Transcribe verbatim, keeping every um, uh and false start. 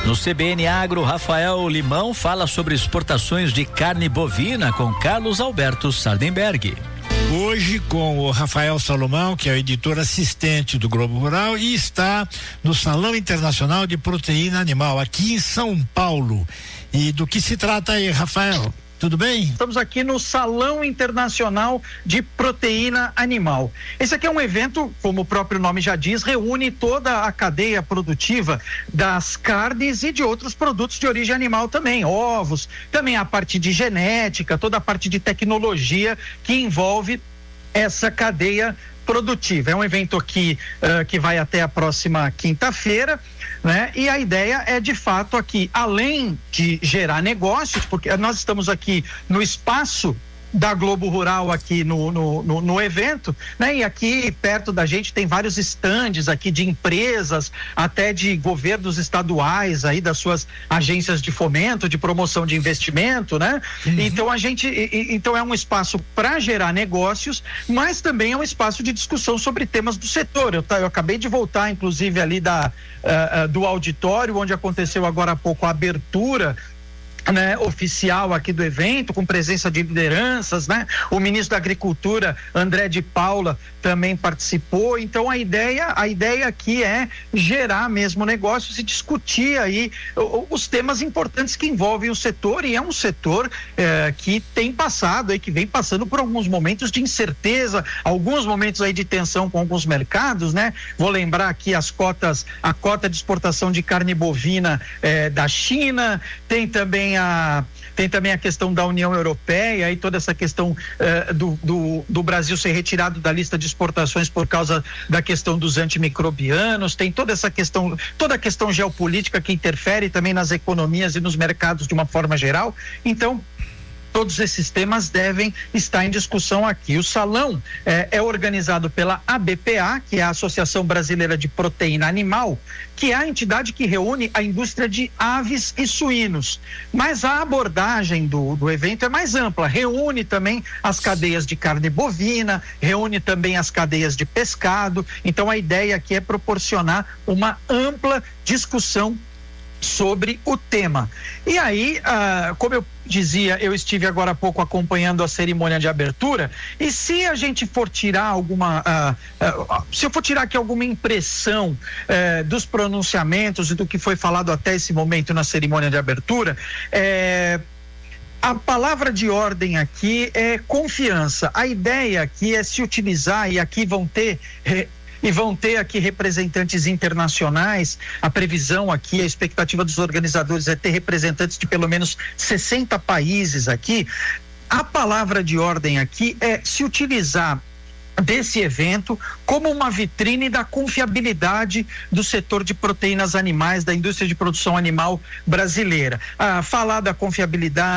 No C B N Agro, Rafael Limão fala sobre exportações de carne bovina com Carlos Alberto Sardenberg. Hoje com o Rafael Salomão, que é o editor assistente do Globo Rural e está no Salão Internacional de Proteína Animal, aqui em São Paulo. E do que se trata aí, Rafael? Tudo bem? Estamos aqui no Salão Internacional de Proteína Animal. Esse aqui é um evento, como o próprio nome já diz, reúne toda a cadeia produtiva das carnes e de outros produtos de origem animal também, ovos, também a parte de genética, toda a parte de tecnologia que envolve essa cadeia produtiva. É um evento aqui uh, que vai até a próxima quinta-feira, né? E a ideia é de fato aqui, além de gerar negócios, porque nós estamos aqui no espaço da Globo Rural aqui no, no, no, no evento, né? E aqui perto da gente tem vários estandes aqui de empresas, até de governos estaduais aí, das suas agências de fomento, de promoção de investimento, né? Uhum. Então a gente, e, então é um espaço para gerar negócios, mas também é um espaço de discussão sobre temas do setor. Eu, eu acabei de voltar, inclusive, ali da, uh, uh, do auditório, onde aconteceu agora há pouco a abertura, né, oficial aqui do evento, com presença de lideranças, né? O ministro da Agricultura, André de Paula, também participou. Então a ideia, a ideia aqui é gerar mesmo negócios e discutir aí os temas importantes que envolvem o setor, e é um setor eh, que tem passado aí, que vem passando por alguns momentos de incerteza, alguns momentos aí de tensão com alguns mercados, né? Vou lembrar aqui as cotas, a cota de exportação de carne bovina eh, da China, tem também A, tem também a questão da União Europeia e toda essa questão uh, do, do, do Brasil ser retirado da lista de exportações por causa da questão dos antimicrobianos, tem toda essa questão, toda a questão geopolítica que interfere também nas economias e nos mercados de uma forma geral. Então, todos esses temas devem estar em discussão aqui. O salão eh, é organizado pela A B P A, que é a Associação Brasileira de Proteína Animal, que é a entidade que reúne a indústria de aves e suínos. Mas a abordagem do, do evento é mais ampla, reúne também as cadeias de carne bovina, reúne também as cadeias de pescado. Então a ideia aqui é proporcionar uma ampla discussão sobre o tema. E aí, ah, como eu dizia, eu estive agora há pouco acompanhando a cerimônia de abertura, e se a gente for tirar alguma, ah, ah, se eu for tirar aqui alguma impressão eh, dos pronunciamentos e do que foi falado até esse momento na cerimônia de abertura, eh, a palavra de ordem aqui é confiança. A ideia aqui é se utilizar, e aqui vão ter eh, e vão ter aqui representantes internacionais. A previsão aqui, a expectativa dos organizadores é ter representantes de pelo menos sessenta países aqui. A palavra de ordem aqui é se utilizar desse evento como uma vitrine da confiabilidade do setor de proteínas animais, da indústria de produção animal brasileira. Ah, falar da confiabilidade